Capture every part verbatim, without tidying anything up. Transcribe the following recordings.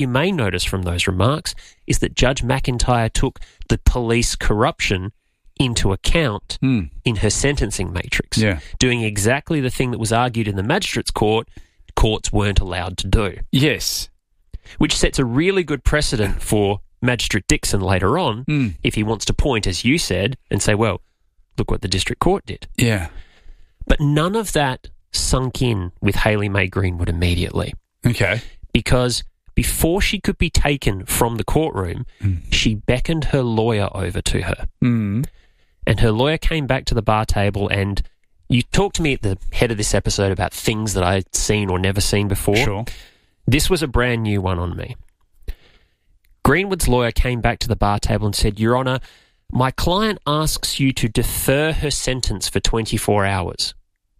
you may notice from those remarks is that Judge McIntyre took the police corruption into account mm. in her sentencing matrix, yeah. doing exactly the thing that was argued in the magistrate's court courts weren't allowed to do. Yes. Which sets a really good precedent for Magistrate Dixon later on mm. if he wants to point, as you said, and say, well, look what the district court did. Yeah. But none of that sunk in with Hayley Mae Greenwood immediately. Okay. Because before she could be taken from the courtroom, mm. she beckoned her lawyer over to her. Mm. And her lawyer came back to the bar table, and you talked to me at the head of this episode about things that I'd seen or never seen before. Sure. This was a brand new one on me. Greenwood's lawyer came back to the bar table and said, Your Honour, my client asks you to defer her sentence for twenty-four hours.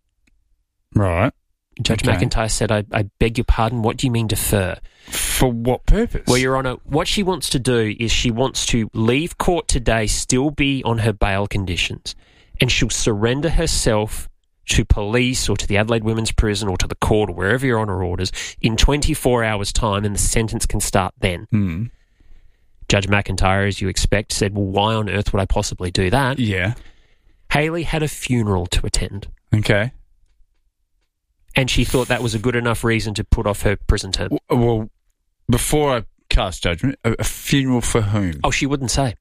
Right. Judge okay. McIntyre said, I, I beg your pardon, what do you mean defer? For what purpose? Well, Your Honour, what she wants to do is she wants to leave court today, still be on her bail conditions, and she'll surrender herself to police or to the Adelaide Women's Prison or to the court or wherever you're on her orders in twenty-four hours' time, and the sentence can start then. Mm. Judge McIntyre, as you expect, said, well, why on earth would I possibly do that? Yeah. Hayley had a funeral to attend. Okay. And she thought that was a good enough reason to put off her prison term. Well, before I cast judgment, a, a funeral for whom? Oh, she wouldn't say.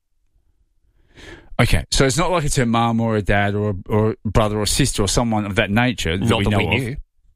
Okay, so it's not like it's her mum or her dad or or brother or sister or someone of that nature that Not we that know we of. knew.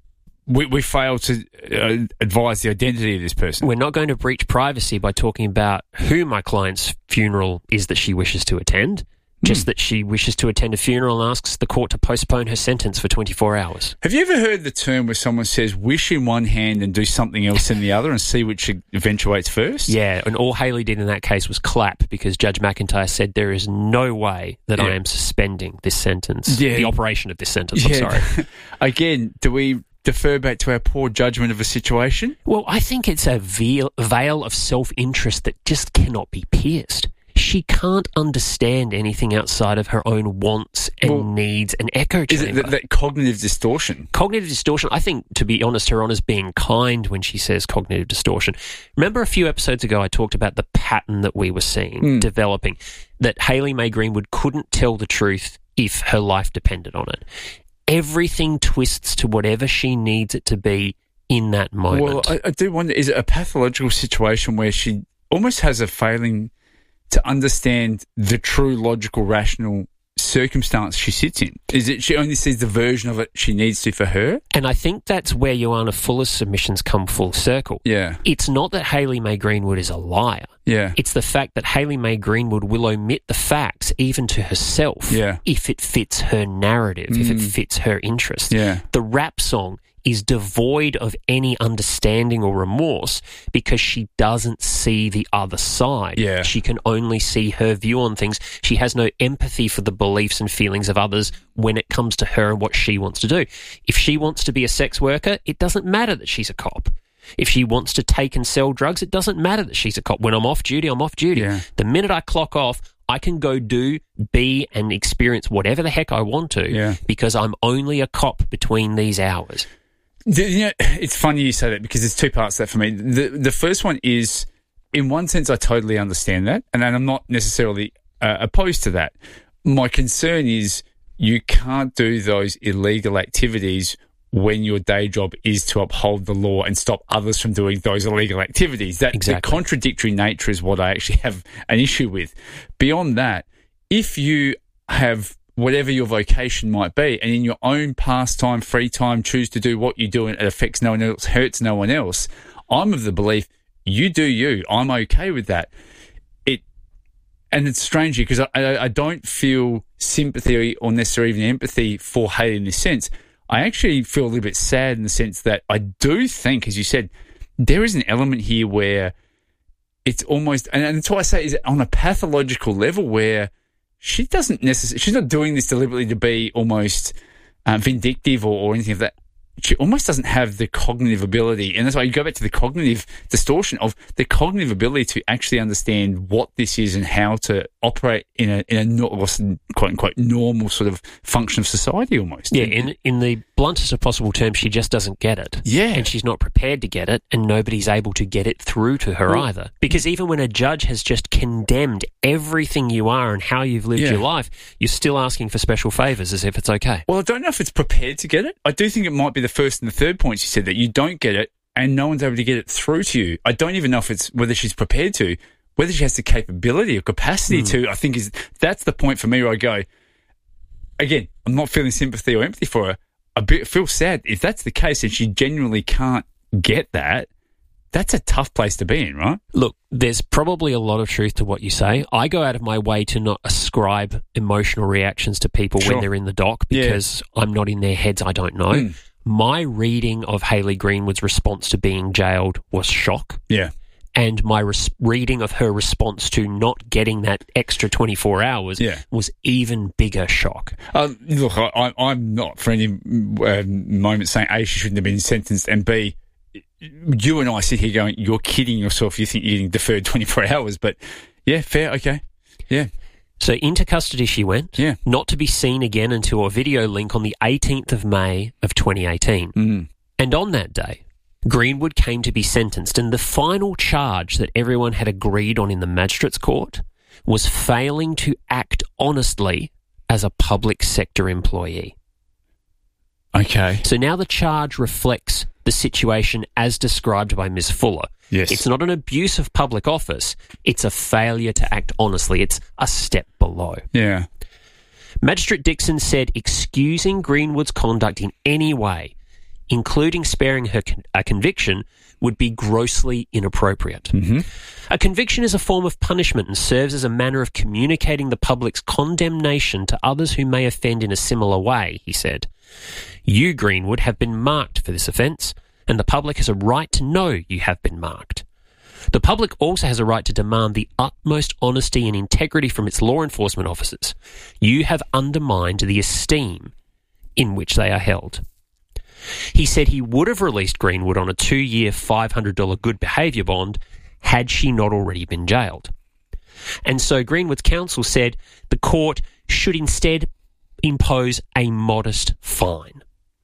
We, we failed to uh, advise the identity of this person. We're not going to breach privacy by talking about who my client's funeral is that she wishes to attend, just mm. that she wishes to attend a funeral and asks the court to postpone her sentence for twenty-four hours. Have you ever heard the term where someone says, wish in one hand and do something else in the other and see which eventuates first? Yeah, and all Hayley did in that case was clap because Judge McIntyre said there is no way that yeah. I am suspending this sentence, yeah. the operation of this sentence, yeah. I'm sorry. Again, do we defer back to our poor judgment of a situation? Well, I think it's a veil, veil of self-interest that just cannot be pierced. She can't understand anything outside of her own wants and well, needs and echo chamber. Is it that, that cognitive distortion? Cognitive distortion, I think, to be honest, Her Honour's being kind when she says cognitive distortion. Remember a few episodes ago I talked about the pattern that we were seeing mm. developing, that Hayley Mae Greenwood couldn't tell the truth if her life depended on it. Everything twists to whatever she needs it to be in that moment. Well, I, I do wonder, is it a pathological situation where she almost has a failing to understand the true logical, rational circumstance she sits in? Is it she only sees the version of it she needs to for her? And I think that's where Joanna Fuller's submissions come full circle. Yeah. It's not that Hayley Mae Greenwood is a liar. Yeah. It's the fact that Hayley Mae Greenwood will omit the facts even to herself yeah. if it fits her narrative, mm. if it fits her interest. Yeah. The rap song is devoid of any understanding or remorse because she doesn't see the other side. Yeah. She can only see her view on things. She has no empathy for the beliefs and feelings of others when it comes to her and what she wants to do. If she wants to be a sex worker, it doesn't matter that she's a cop. If she wants to take and sell drugs, it doesn't matter that she's a cop. When I'm off duty, I'm off duty. Yeah. The minute I clock off, I can go do, be, and experience whatever the heck I want to yeah. because I'm only a cop between these hours. You know, it's funny you say that because there's two parts to that for me. The the first one is, in one sense, I totally understand that, and I'm not necessarily uh, opposed to that. My concern is you can't do those illegal activities when your day job is to uphold the law and stop others from doing those illegal activities. That exactly. The contradictory nature is what I actually have an issue with. Beyond that, if you have whatever your vocation might be, and in your own pastime, free time, choose to do what you do and it affects no one else, hurts no one else, I'm of the belief you do you. I'm okay with that. It, and it's strange because I, I, I don't feel sympathy or necessarily even empathy for Hayley in this sense. I actually feel a little bit sad in the sense that I do think, as you said, there is an element here where it's almost, and, and that's why I say is on a pathological level where she doesn't necessarily, she's not doing this deliberately to be almost um, vindictive or, or anything of that. She almost doesn't have the cognitive ability. And that's why you go back to the cognitive distortion of the cognitive ability to actually understand what this is and how to operate in a, in a quote unquote normal sort of function of society almost. Yeah, in in the bluntest of possible terms, she just doesn't get it. Yeah. And she's not prepared to get it, and nobody's able to get it through to her well, either. Because even when a judge has just condemned everything you are and how you've lived yeah. your life, you're still asking for special favours as if it's okay. Well, I don't know if it's prepared to get it. I do think it might be the first and the third points you said, that you don't get it and no one's able to get it through to you. I don't even know if it's whether she's prepared to, whether she has the capability or capacity mm. to, I think is that's the point for me where I go, again, I'm not feeling sympathy or empathy for her. I be, feel sad. If that's the case and she genuinely can't get that, that's a tough place to be in, right? Look, there's probably a lot of truth to what you say. I go out of my way to not ascribe emotional reactions to people sure. when they're in the dock because yeah. I'm not in their heads. I don't know. Mm. My reading of Hayley Greenwood's response to being jailed was shock. Yeah. And my res- reading of her response to not getting that extra twenty-four hours yeah. was even bigger shock. Um, look, I, I'm not for any uh, moment saying A, she shouldn't have been sentenced, and B, you and I sit here going, you're kidding yourself. You think you're getting deferred twenty-four hours. But yeah, fair, okay. Yeah. So into custody she went, yeah. not to be seen again until a video link on the eighteenth of May of twenty eighteen. Mm. And on that day, Greenwood came to be sentenced, and the final charge that everyone had agreed on in the magistrates' court was failing to act honestly as a public sector employee. Okay. So now the charge reflects the situation as described by Miz Fuller. Yes. It's not an abuse of public office. It's a failure to act honestly. It's a step below. Yeah. Magistrate Dixon said excusing Greenwood's conduct in any way, including sparing her con- a conviction, would be grossly inappropriate. Mm-hmm. A conviction is a form of punishment and serves as a manner of communicating the public's condemnation to others who may offend in a similar way, he said. You, Greenwood, have been marked for this offence, and the public has a right to know you have been marked. The public also has a right to demand the utmost honesty and integrity from its law enforcement officers. You have undermined the esteem in which they are held. He said he would have released Greenwood on a two-year five hundred dollars good behaviour bond had she not already been jailed. And so Greenwood's counsel said the court should instead impose a modest fine.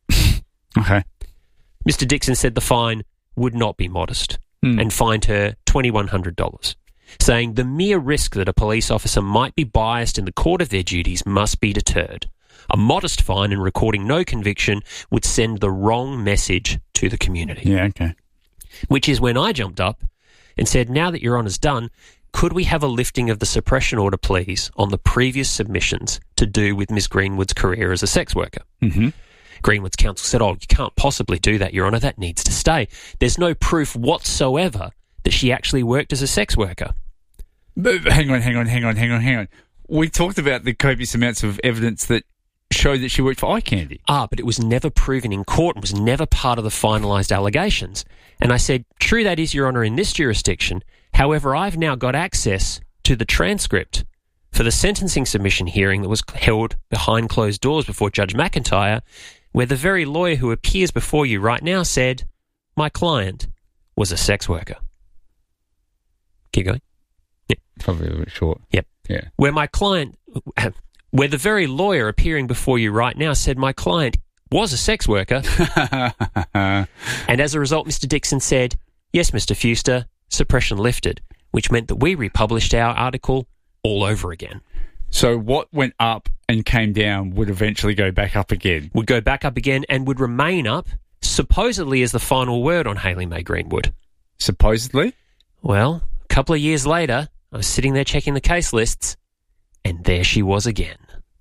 Okay. Mister Dixon said the fine would not be modest mm. and fined her two thousand one hundred dollars, saying the mere risk that a police officer might be biased in the court of their duties must be deterred. A modest fine and recording no conviction would send the wrong message to the community. Yeah, okay. Which is when I jumped up and said, now that Your Honour's done, could we have a lifting of the suppression order, please, on the previous submissions to do with Miss Greenwood's career as a sex worker? Mm-hmm. Greenwood's counsel said, oh, you can't possibly do that, Your Honour. That needs to stay. There's no proof whatsoever that she actually worked as a sex worker. But hang on, hang on, hang on, hang on, hang on. We talked about the copious amounts of evidence that showed that she worked for Eye Candy. Ah, but it was never proven in court and was never part of the finalised allegations. And I said, true that is, Your Honour, in this jurisdiction. However, I've now got access to the transcript for the sentencing submission hearing that was held behind closed doors before Judge McIntyre, where the very lawyer who appears before you right now said, my client was a sex worker. Keep going. Yep. Probably a bit short. Yep. Yeah. Where my client... Where the very lawyer appearing before you right now said my client was a sex worker. And as a result, Mister Dixon said, yes, Mister Fuster, suppression lifted, which meant that we republished our article all over again. So what went up and came down would eventually go back up again? Would go back up again and would remain up, supposedly as the final word on Hayley Mae Greenwood. Supposedly? Well, a couple of years later, I was sitting there checking the case lists, and there she was again.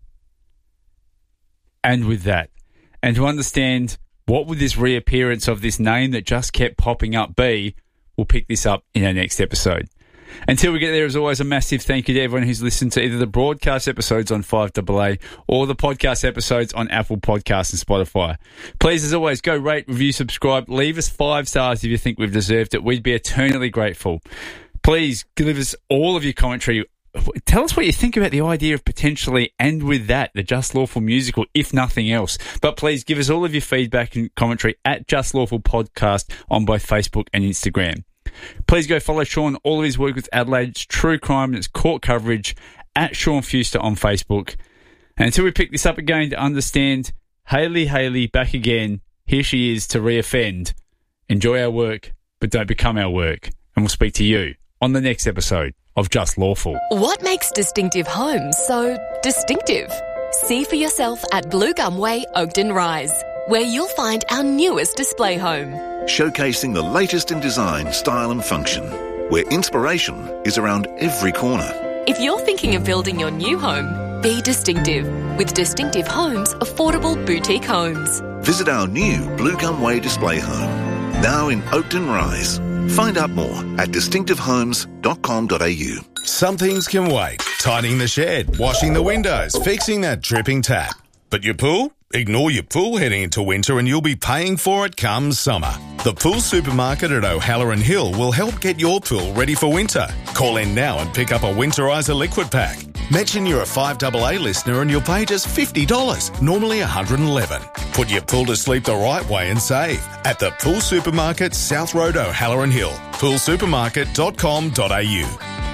And with that, and to understand what would this reappearance of this name that just kept popping up be, we'll pick this up in our next episode. Until we get there, as always, a massive thank you to everyone who's listened to either the broadcast episodes on five A A or the podcast episodes on Apple Podcasts and Spotify. Please, as always, go rate, review, subscribe, leave us five stars if you think we've deserved it. We'd be eternally grateful. Please give us all of your commentary. Tell us what you think about the idea of potentially, and with that, the Just Lawful musical, if nothing else. But please give us all of your feedback and commentary at Just Lawful Podcast on both Facebook and Instagram. Please go follow Sean, all of his work with Adelaide's true crime and its court coverage at Sean Fuster on Facebook. And until we pick this up again to understand Hayley, Hayley, back again. Here she is to re-offend. Enjoy our work, but don't become our work. And we'll speak to you on the next episode of Just Lawful. What makes Distinctive Homes so distinctive? See for yourself at Blue Gum Way, Oakton Rise, where you'll find our newest display home. Showcasing the latest in design, style and function, where inspiration is around every corner. If you're thinking of building your new home, be distinctive with Distinctive Homes Affordable Boutique Homes. Visit our new Blue Gum Way display home, now in Oakton Rise. Find out more at distinctive homes dot com dot a u. Some things can wait. Tidying the shed, washing the windows, fixing that dripping tap. But your pool? Ignore your pool heading into winter and you'll be paying for it come summer. The Pool Supermarket at O'Halloran Hill will help get your pool ready for winter. Call in now and pick up a Winterizer liquid pack. Mention you're a five double A listener and you'll pay just fifty dollars, normally one hundred eleven dollars. Put your pool to sleep the right way and save at the Pool Supermarket, South Road, O'Halloran Hill. pool supermarket dot com dot a u.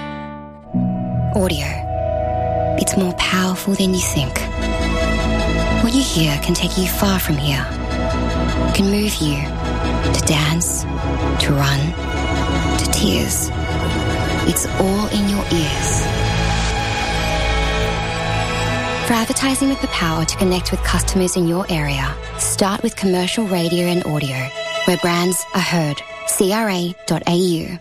Audio. It's more powerful than you think. What you hear can take you far from here. It can move you to dance, to run, to tears. It's all in your ears. For advertising with the power to connect with customers in your area, start with commercial radio and audio, where brands are heard. C R A dot A U.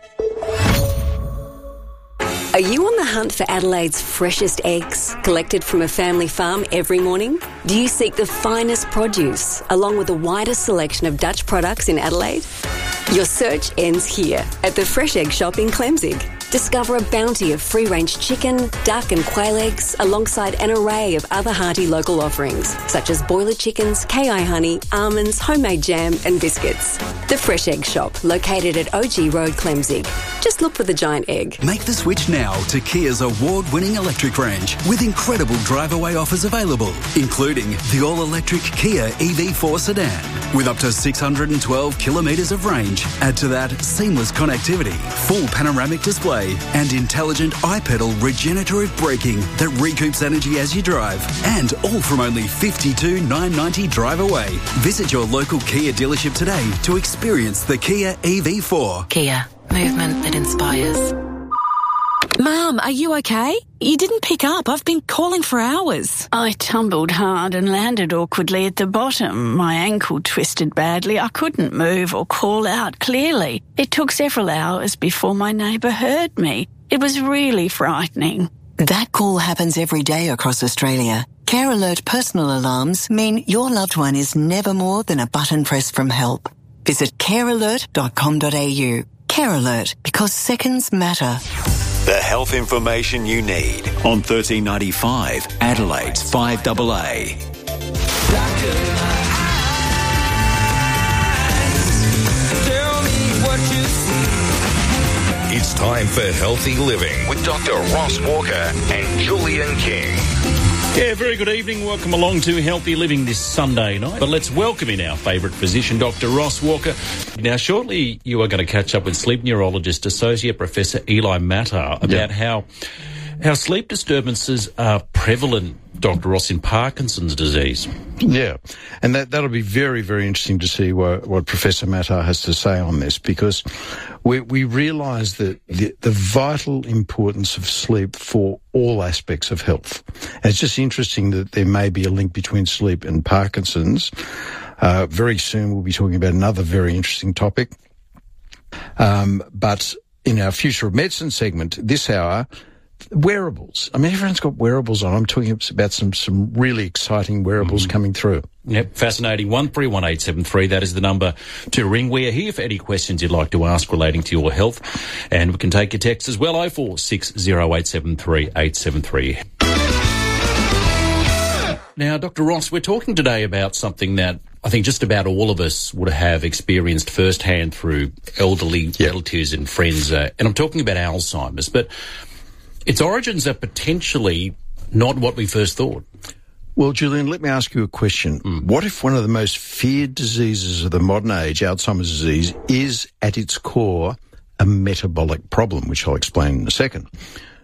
Are you on the hunt for Adelaide's freshest eggs, collected from a family farm every morning? Do you seek the finest produce, along with the widest selection of Dutch products in Adelaide? Your search ends here, at the Fresh Egg Shop in Clemzig. Discover a bounty of free-range chicken, duck and quail eggs, alongside an array of other hearty local offerings, such as boiler chickens, K I honey, almonds, homemade jam and biscuits. The Fresh Egg Shop, located at O G Road, Clemzig. Just look for the giant egg. Make the switch now to Kia's award-winning electric range, with incredible drive-away offers available, including the all-electric Kia E V four sedan, with up to six hundred twelve kilometres of range. Add to that seamless connectivity, full panoramic display, and intelligent iPedal regenerative braking that recoups energy as you drive. And all from only fifty-two thousand nine hundred ninety drive away. Visit your local Kia dealership today to experience the Kia E V four. Kia, movement that inspires. Mum, are you okay? You didn't pick up. I've been calling for hours. I tumbled hard and landed awkwardly at the bottom. My ankle twisted badly. I couldn't move or call out clearly. It took several hours before my neighbour heard me. It was really frightening. That call happens every day across Australia. Care Alert personal alarms mean your loved one is never more than a button press from help. Visit care alert dot com dot a u. Care Alert, because seconds matter. The health information you need on thirteen ninety-five, Adelaide's five double A. It's time for Healthy Living With Doctor Ross Walker and Julian King. Yeah, very good evening. Welcome along to Healthy Living this Sunday night. But let's welcome in our favourite physician, Doctor Ross Walker. Now, shortly you are going to catch up with sleep neurologist, Associate Professor Eli Matar, about yeah. how how sleep disturbances are prevalent, Doctor Ross, in Parkinson's disease. Yeah, and that, that'll be very, very interesting to see what, what Professor Matar has to say on this, because we, we realise that the, the vital importance of sleep for all aspects of health. And it's just interesting that there may be a link between sleep and Parkinson's. Uh, very soon we'll be talking about another very interesting topic. Um, but in our Future of Medicine segment this hour, wearables. I mean, everyone's got wearables on. I'm talking about some, some really exciting wearables mm-hmm. coming through. Yep, fascinating. one three one eight seven three, that is the number to ring. We are here for any questions you'd like to ask relating to your health. And we can take your text as well, oh four six oh eight seven three eight seven three. Now, Doctor Ross, we're talking today about something that I think just about all of us would have experienced firsthand through elderly yep. relatives and friends. Uh, and I'm talking about Alzheimer's, but its origins are potentially not what we first thought. Well, Julian, let me ask you a question. Mm. What if one of the most feared diseases of the modern age, Alzheimer's disease, is at its core a metabolic problem, which I'll explain in a second?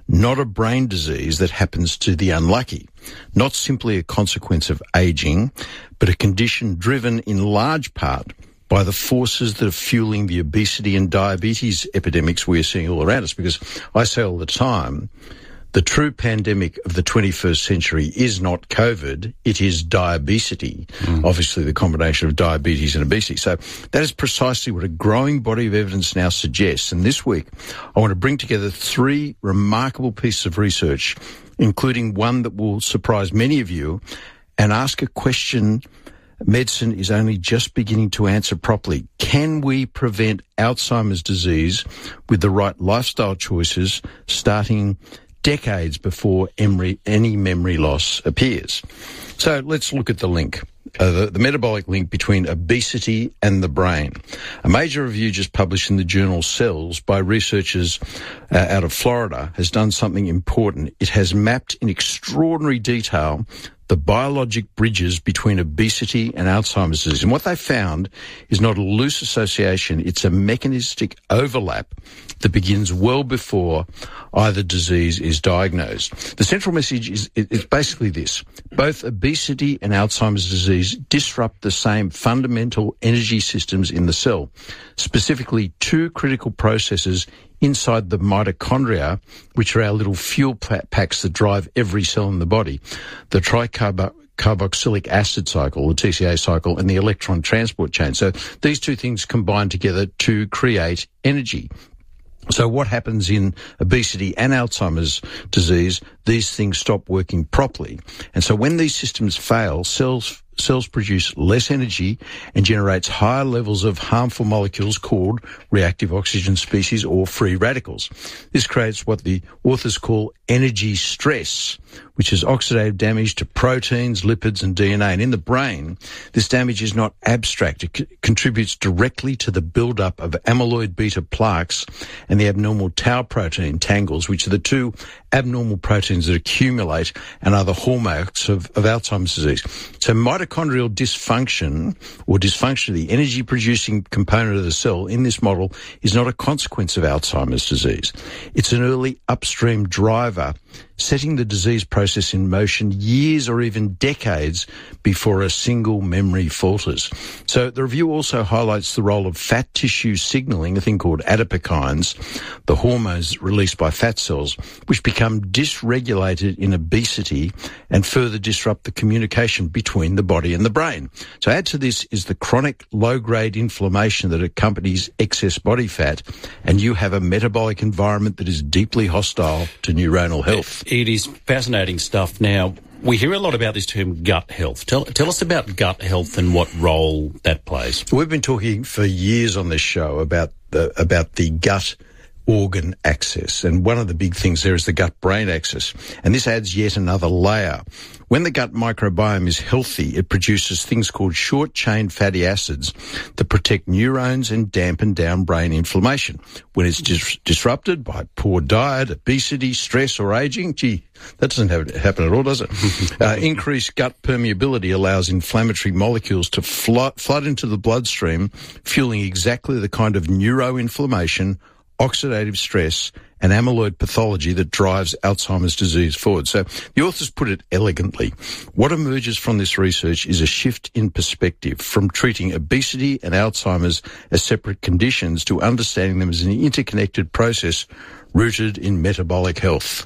not a brain disease that happens to the unlucky, not simply a consequence of aging, but a condition driven in large part by the forces that are fueling the obesity and diabetes epidemics we're seeing all around us. Because I say all the time, the true pandemic of the twenty-first century is not COVID, it is diabesity. Mm. Obviously, the combination of diabetes and obesity. So that is precisely what a growing body of evidence now suggests. And this week, I want to bring together three remarkable pieces of research, including one that will surprise many of you, and ask a question medicine is only just beginning to answer properly. Can we prevent Alzheimer's disease with the right lifestyle choices starting decades before any memory loss appears? So let's look at the link, uh, the, the metabolic link between obesity and the brain. A major review just published in the journal Cells by researchers uh, out of Florida has done something important. It has mapped in extraordinary detail the biologic bridges between obesity and Alzheimer's disease. And what they found is not a loose association, it's a mechanistic overlap that begins well before either disease is diagnosed. The central message is it's basically this. Both obesity and Alzheimer's disease disrupt the same fundamental energy systems in the cell, specifically two critical processes inside the mitochondria, which are our little fuel packs that drive every cell in the body, the tricarboxylic acid cycle, the T C A cycle, and the electron transport chain. So these two things combine together to create energy. So what happens in obesity and Alzheimer's disease? These things stop working properly. And so when these systems fail, cells cells produce less energy and generates higher levels of harmful molecules called reactive oxygen species or free radicals. This creates what the authors call energy stress, which is oxidative damage to proteins, lipids and D N A. And in the brain, this damage is not abstract. It c- contributes directly to the buildup of amyloid beta plaques and the abnormal tau protein tangles, which are the two abnormal proteins that accumulate and are the hallmarks of, of Alzheimer's disease. So mitochondrial dysfunction or dysfunction of the energy-producing component of the cell in this model is not a consequence of Alzheimer's disease. It's an early upstream driver setting the disease process in motion years or even decades before a single memory falters. So the review also highlights the role of fat tissue signaling, a thing called adipokines, the hormones released by fat cells, which become dysregulated in obesity and further disrupt the communication between the body and the brain. So add to this is the chronic low-grade inflammation that accompanies excess body fat, and you have a metabolic environment that is deeply hostile to neuronal health. It is fascinating stuff. Now, we hear a lot about this term gut health. Tell, tell us about gut health and what role that plays. We've been talking for years on this show about the, about the gut organ axis. And one of the big things there is the gut-brain axis. And this adds yet another layer. When the gut microbiome is healthy, it produces things called short-chain fatty acids that protect neurons and dampen down brain inflammation. When it's dis- disrupted by poor diet, obesity, stress or aging, gee, that doesn't have, happen at all, does it? uh, increased gut permeability allows inflammatory molecules to flood, flood into the bloodstream, fueling exactly the kind of neuroinflammation, oxidative stress and amyloid pathology that drives Alzheimer's disease forward. So the authors put it elegantly. What emerges from this research is a shift in perspective from treating obesity and Alzheimer's as separate conditions to understanding them as an interconnected process rooted in metabolic health.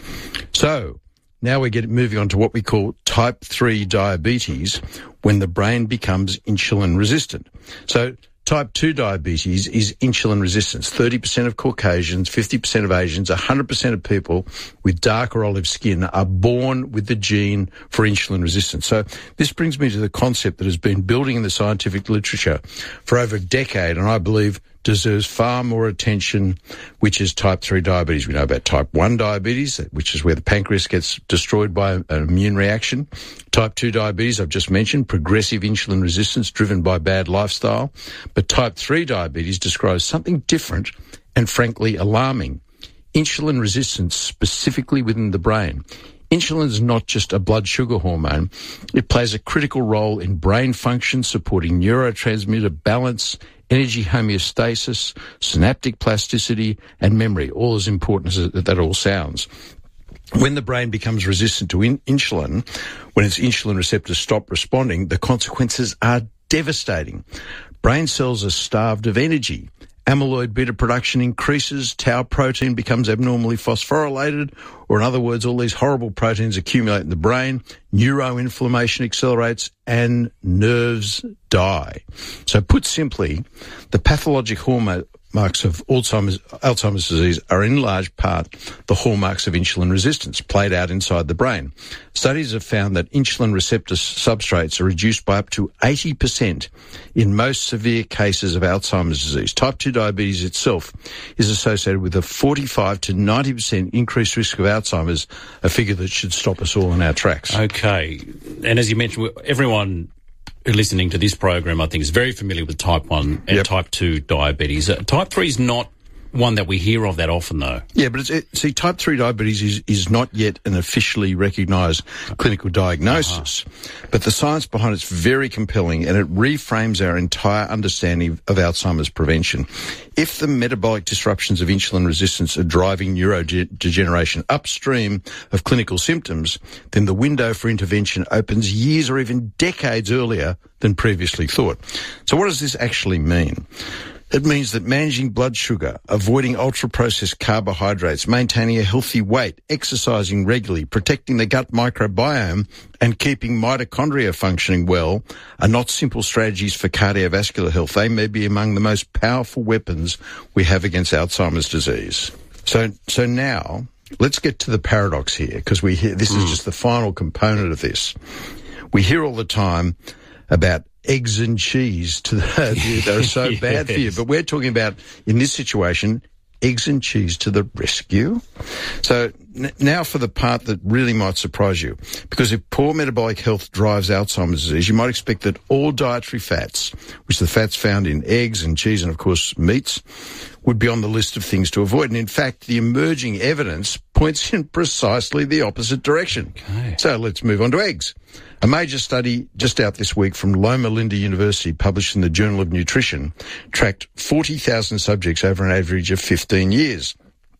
So now we're getting, moving on to what we call type three diabetes, when the brain becomes insulin resistant. So type two diabetes is insulin resistance. thirty percent of Caucasians, fifty percent of Asians, one hundred percent of people with dark or olive skin are born with the gene for insulin resistance. So this brings me to the concept that has been building in the scientific literature for over a decade, and I believe deserves far more attention, which is type three diabetes. We know about type one diabetes, which is where the pancreas gets destroyed by an immune reaction. Type two diabetes, I've just mentioned, progressive insulin resistance driven by bad lifestyle. But type three diabetes describes something different and frankly alarming. Insulin resistance specifically within the brain. Insulin is not just a blood sugar hormone. It plays a critical role in brain function, supporting neurotransmitter balance, energy homeostasis, synaptic plasticity, and memory, all as important as that all sounds. When the brain becomes resistant to in- insulin, when its insulin receptors stop responding, the consequences are devastating. Brain cells are starved of energy. Amyloid beta production increases, tau protein becomes abnormally phosphorylated, or in other words, all these horrible proteins accumulate in the brain, neuroinflammation accelerates, and nerves die. So put simply, the pathologic hallmarks of Alzheimer's, Alzheimer's disease are in large part the hallmarks of insulin resistance played out inside the brain. Studies have found that insulin receptor substrates are reduced by up to eighty percent in most severe cases of Alzheimer's disease. Type two diabetes itself is associated with a forty-five to ninety percent increased risk of Alzheimer's, a figure that should stop us all in our tracks. Okay. And as you mentioned, everyone listening to this program, I think, is very familiar with type one and yep. type two diabetes. Uh, type three is not one that we hear of that often, though. Yeah, but it's, it, see, type three diabetes is, is not yet an officially recognised clinical diagnosis, uh-huh. but the science behind it's very compelling, and it reframes our entire understanding of Alzheimer's prevention. If the metabolic disruptions of insulin resistance are driving neurodegeneration upstream of clinical symptoms, then the window for intervention opens years or even decades earlier than previously thought. So what does this actually mean? It means that managing blood sugar, avoiding ultra-processed carbohydrates, maintaining a healthy weight, exercising regularly, protecting the gut microbiome, and keeping mitochondria functioning well are not simple strategies for cardiovascular health. They may be among the most powerful weapons we have against Alzheimer's disease. So, so now, let's get to the paradox here, because we hear, this mm. is just the final component of this. We hear all the time about eggs and cheese to the, they're so yes. bad for you. But we're talking about, in this situation, eggs and cheese to the rescue. So n- now for the part that really might surprise you. Because if poor metabolic health drives Alzheimer's disease, you might expect that all dietary fats, which are the fats found in eggs and cheese and, of course, meats, would be on the list of things to avoid. And in fact, the emerging evidence points in precisely the opposite direction. Okay. So let's move on to eggs. A major study just out this week from Loma Linda University, published in the Journal of Nutrition, tracked forty thousand subjects over an average of fifteen years.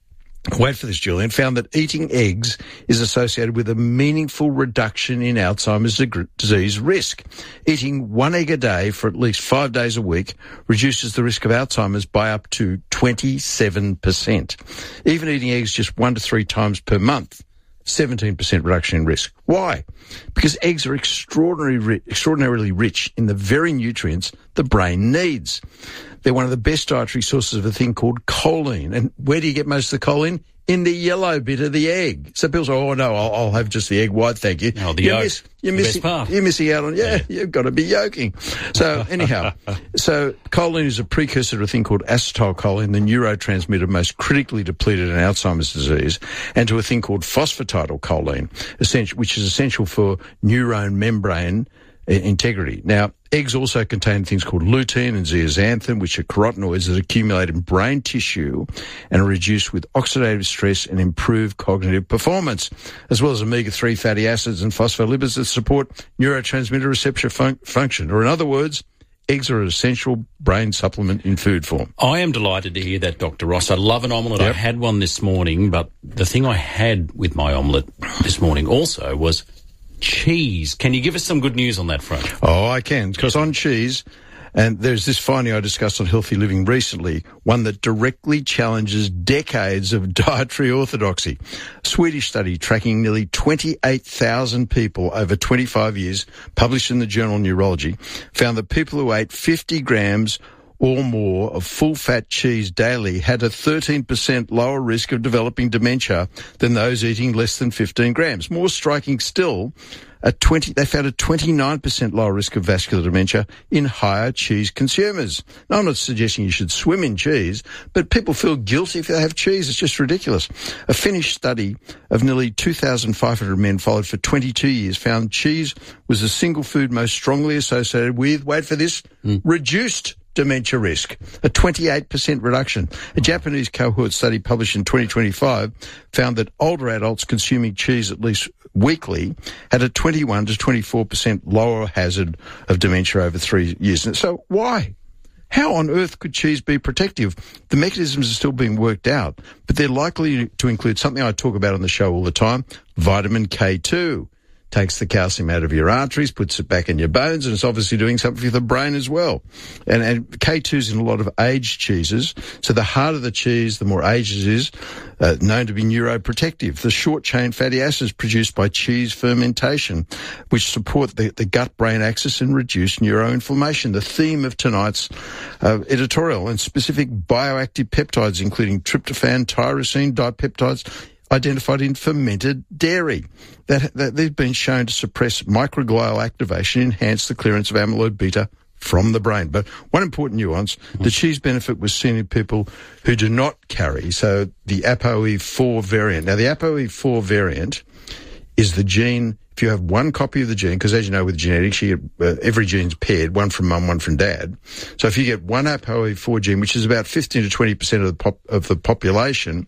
Wait for this, Julian, found that eating eggs is associated with a meaningful reduction in Alzheimer's disease risk. Eating one egg a day for at least five days a week reduces the risk of Alzheimer's by up to twenty-seven percent. Even eating eggs just one to three times per month, seventeen percent reduction in risk. Why? Because eggs are extraordinarily, extraordinarily rich in the very nutrients the brain needs. They're one of the best dietary sources of a thing called choline. And where do you get most of the choline? In the yellow bit of the egg. So people say, oh, no, I'll, I'll have just the egg white, thank you. Oh, the you're yolk. Miss, you're, the missing, best part. you're missing out on, yeah, yeah. you've got to be yolking. So anyhow, so choline is a precursor to a thing called acetylcholine, the neurotransmitter most critically depleted in Alzheimer's disease, and to a thing called phosphatidylcholine, essential, which is essential for neuron membrane integrity. Now, eggs also contain things called lutein and zeaxanthin, which are carotenoids that accumulate in brain tissue and are reduced with oxidative stress and improve cognitive performance, as well as omega three fatty acids and phospholipids that support neurotransmitter receptor fun- function. Or in other words, eggs are an essential brain supplement in food form. I am delighted to hear that, Doctor Ross. I love an omelette. Yep. I had one this morning, but the thing I had with my omelette this morning also was cheese. Can you give us some good news on that front? Oh, I can, because on cheese, and there's this finding I discussed on Healthy Living recently, one that directly challenges decades of dietary orthodoxy. A Swedish study tracking nearly twenty-eight thousand people over twenty-five years, published in the journal Neurology, found that people who ate fifty grams or more of full-fat cheese daily had a thirteen percent lower risk of developing dementia than those eating less than fifteen grams. More striking still, a twenty, they found a twenty-nine percent lower risk of vascular dementia in higher cheese consumers. Now, I'm not suggesting you should swim in cheese, but people feel guilty if they have cheese. It's just ridiculous. A Finnish study of nearly two thousand five hundred men followed for twenty-two years found cheese was the single food most strongly associated with, wait for this, mm. reduced dementia risk, a twenty-eight percent reduction. A Japanese cohort study published in twenty twenty-five found that older adults consuming cheese at least weekly had a twenty-one to twenty-four percent lower hazard of dementia over three years. And so why? How on earth could cheese be protective? The mechanisms are still being worked out, but they're likely to include something I talk about on the show all the time, vitamin K two. Takes the calcium out of your arteries, puts it back in your bones, and it's obviously doing something for the brain as well. And, and K two's in a lot of aged cheeses, so the harder the cheese, the more aged it is, uh, known to be neuroprotective. The short-chain fatty acids produced by cheese fermentation, which support the, the gut-brain axis and reduce neuroinflammation. The theme of tonight's uh, editorial, and specific bioactive peptides, including tryptophan, tyrosine, dipeptides, identified in fermented dairy. That, that they've been shown to suppress microglial activation, enhance the clearance of amyloid beta from the brain. But one important nuance, mm-hmm. the cheese benefit was seen in people who do not carry, so the A P O E four variant. Now, the A P O E four variant is the gene, if you have one copy of the gene, because as you know with genetics, you get, uh, every gene's paired, one from mum, one from dad. So if you get one A P O E four gene, which is about fifteen to twenty percent of the pop, of the population,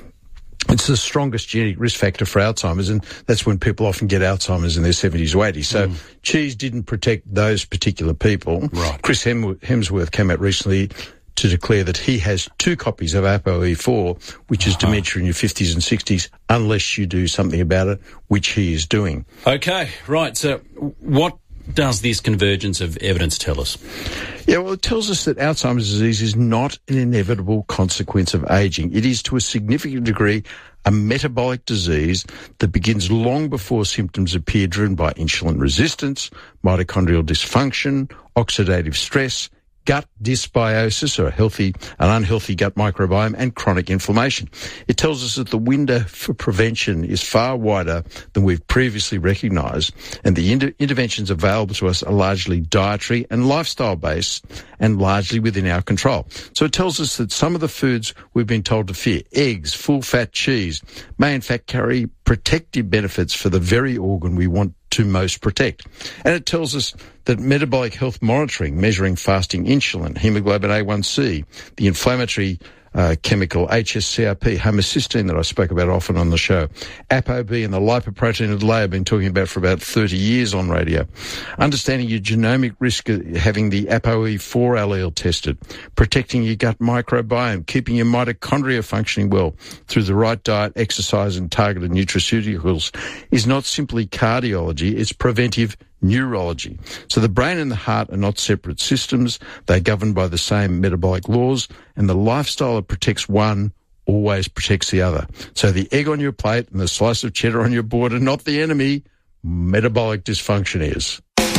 it's the strongest genetic risk factor for Alzheimer's, and that's when people often get Alzheimer's in their seventies or eighties. So mm. cheese didn't protect those particular people. Right. Chris Hem- Hemsworth came out recently to declare that he has two copies of A P O E four, which is uh-huh. dementia in your fifties and sixties, unless you do something about it, which he is doing. Okay, right. So what does this convergence of evidence tell us? Yeah, well, it tells us that Alzheimer's disease is not an inevitable consequence of ageing. It is, to a significant degree, a metabolic disease that begins long before symptoms appear, driven by insulin resistance, mitochondrial dysfunction, oxidative stress, gut dysbiosis, or a healthy, an unhealthy gut microbiome, and chronic inflammation. It tells us that the window for prevention is far wider than we've previously recognised, and the inter- interventions available to us are largely dietary and lifestyle-based, and largely within our control. So it tells us that some of the foods we've been told to fear, eggs, full-fat cheese, may in fact carry protective benefits for the very organ we want to most protect. And it tells us that metabolic health monitoring, measuring fasting insulin, hemoglobin A one C, the inflammatory uh, chemical H S C R P, homocysteine that I spoke about often on the show, A P O B and the lipoprotein of the I've been talking about for about thirty years on radio. Understanding your genomic risk of having the A P O E four allele tested, protecting your gut microbiome, keeping your mitochondria functioning well through the right diet, exercise and targeted nutraceuticals is not simply cardiology, it's preventive neurology. So the brain and the heart are not separate systems. They're governed by the same metabolic laws, and the lifestyle that protects one always protects the other. So the egg on your plate and the slice of cheddar on your board are not the enemy. Metabolic dysfunction is.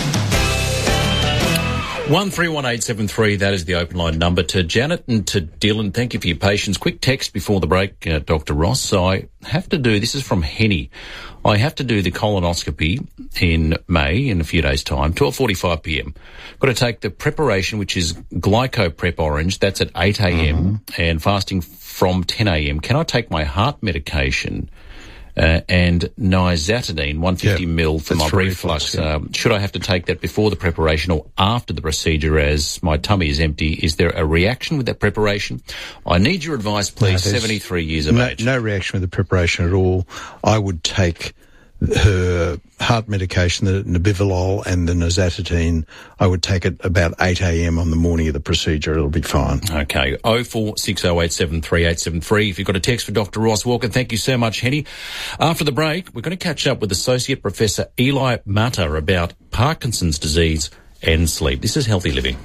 one three one eight seven three, that is the open line number. To Janet and to Dylan, thank you for your patience. Quick text before the break, uh, Doctor Ross. I have to do, this is from Henny, I have to do the colonoscopy in May, in a few days' time, twelve forty-five p.m. Got to take the preparation, which is Glycoprep Orange, that's at eight a.m. Mm-hmm. and fasting from ten a.m. Can I take my heart medication Uh, and nizatidine, one hundred fifty mil for my reflux? Yeah. Um, should I have to take that before the preparation or after the procedure, as my tummy is empty? Is there a reaction with that preparation? I need your advice, please. No, seventy-three years of no, age. No reaction with the preparation at all. I would take her heart medication, the nebivolol and the nizatidine. I would take it about eight a.m. on the morning of the procedure. It'll be fine. Okay. oh four six oh eight seven three eight seven three. If you've got a text for Doctor Ross Walker, thank you so much, Henny. After the break, we're going to catch up with Associate Professor Eli Matter about Parkinson's disease and sleep. This is Healthy Living.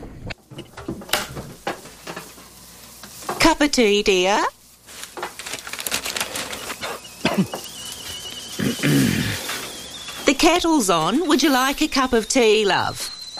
Cup of tea, dear? The kettle's on. Would you like a cup of tea, love?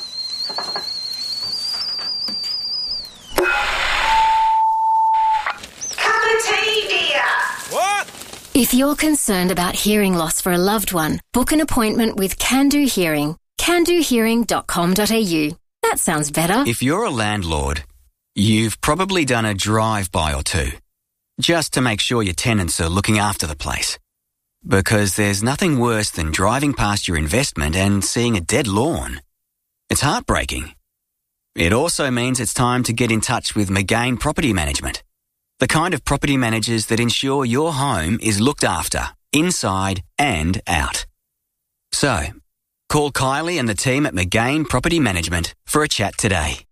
Cup of tea, dear. What? If you're concerned about hearing loss for a loved one, book an appointment with Can-Do Hearing. can do hearing dot com dot a u. That sounds better. If you're a landlord, you've probably done a drive-by or two, just to make sure your tenants are looking after the place. Because there's nothing worse than driving past your investment and seeing a dead lawn. It's heartbreaking. It also means it's time to get in touch with McGain Property Management, the kind of property managers that ensure your home is looked after, inside and out. So, call Kylie and the team at McGain Property Management for a chat today.